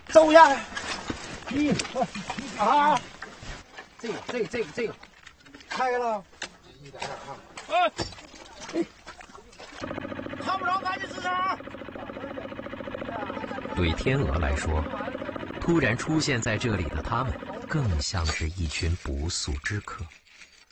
走呀！啊，这个，开了。看不着，赶紧吱声。 对天鹅来说，突然出现在这里的他们，更像是一群不速之客。